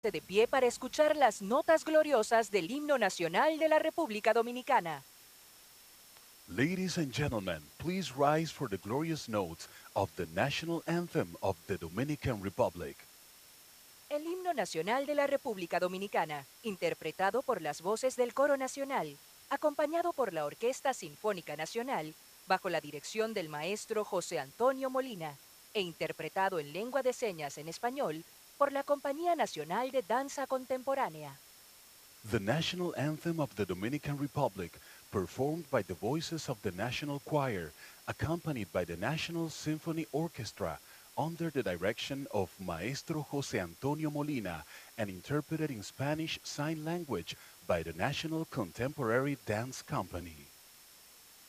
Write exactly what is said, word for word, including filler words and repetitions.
De pie para escuchar las notas gloriosas del himno nacional de la República Dominicana. Ladies and gentlemen, please rise for the glorious notes of the national anthem of the Dominican Republic. El himno nacional de la República Dominicana, interpretado por las voces del Coro Nacional, acompañado por la Orquesta Sinfónica Nacional, bajo la dirección del maestro José Antonio Molina, e interpretado en lengua de señas en español por la Compañía Nacional de Danza Contemporánea. The national anthem of the Dominican Republic, performed by the voices of the National Choir, accompanied by the National Symphony Orchestra, under the direction of Maestro José Antonio Molina, and interpreted in Spanish Sign Language by the National Contemporary Dance Company.